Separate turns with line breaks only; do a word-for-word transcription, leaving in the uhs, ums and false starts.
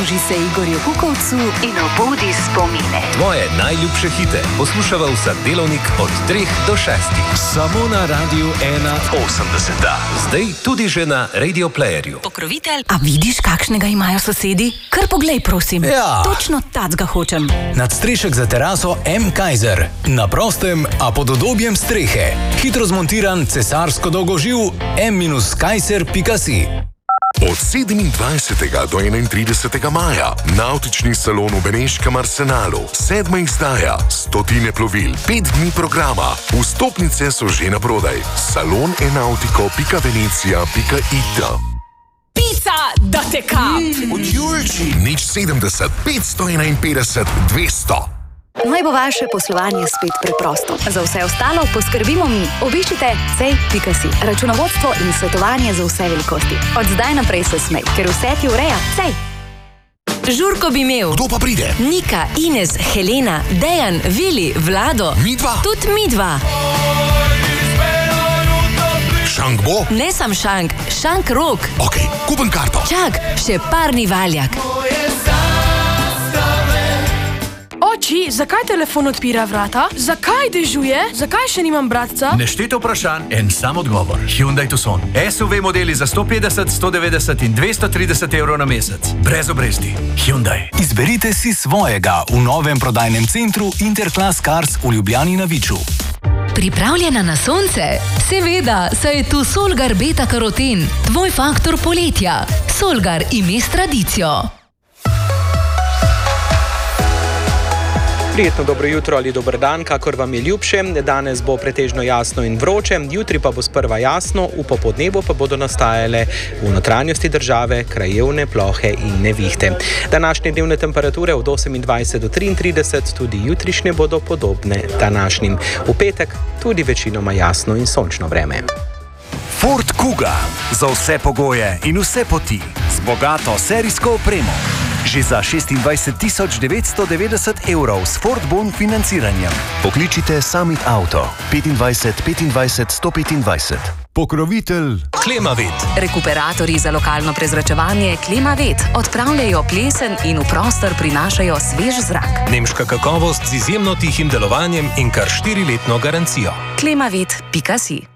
Pridruži se Igorju Kukovcu in obudi spomine.
Tvoje najljubše hite poslušava vsak delovnik od treh do šestih. Samo na Radiu ena osemdeset. Zdaj tudi že na Radio Playerju.
Pokrovitelj. A vidiš, kakšnega imajo sosedi? Kar poglej, prosim.
Ja.
Točno tacga hočem.
Nadstrešek za teraso M. Kaiser. Na prostem, a pod udobjem strehe. Hitro zmontiran cesarsko dolgoživ m kaiser pika si.
Od sedemindvajsetega do enaintridesetega maja Navtični salon v Beneškem Arsenalu, sedma izdaja, stotine plovil, pet dni programa. Vstopnice so že naprodaj. salon enautiko pika venecija pika it.
Pica, da te kap!
Od Julči nič sedemdeset, petsto enainpetdeset, dvesto.
Naj bo vaše poslovanje spet preprosto. Za vse ostalo poskrbimo mi. Obiščite cej pika si. Računovodstvo in svetovanje za vse velikosti. Od zdaj naprej se smej, ker vse ti ureja cej.
Žurko bi imel.
Kdo pa pride?
Nika, Ines, Helena, Dejan, Vili, Vlado.
Mi dva?
Tudi mi dva.
Šank bo?
Ne sam šank, šank rok.
Ok, kupim karto.
Čak, še parni valjak.
Oči, zakaj telefon odpira vrata? Zakaj dežuje? Zakaj še nimam bratca?
Nešteto vprašanj, en sam odgovor. Hyundai Tucson. S U V modeli za sto petdeset, sto devetdeset in dvesto trideset evrov na mesec. Brez obresti. Hyundai.
Izberite si svojega v novem prodajnem centru Interclass Cars v Ljubljani na Viču.
Pripravljena na sonce? Seveda, saj je tu Solgar Beta Karoten, tvoj faktor poletja. Solgar ime s tradicijo.
Prijetno dobro jutro ali dober dan, kakor vam je ljubše. Danes bo pretežno jasno in vroče, jutri pa bo sprva jasno, v popodnevu pa bodo nastajale v notranjosti države krajevne plohe in nevihte. Današnje dnevne temperature od osemindvajset do triintrideset, tudi jutrišnje bodo podobne današnjim. V petek tudi večinoma jasno in sončno vreme.
Ford Kuga. Za vse pogoje in vse poti. Z bogato serijsko opremo. Že za šestindvajset tisoč devetsto devetdeset evrov s Ford Bon financiranjem.
Pokličite Summit Auto petindvajset petindvajset sto petindvajset.
Pokrovitelj Klimavet.
Rekuperatorji za lokalno prezračevanje Klimavet odpravljajo plesen in v prostor prinašajo svež zrak.
Nemška kakovost z izjemno tihim delovanjem in kar štiriletno garancijo.
klimavet pika si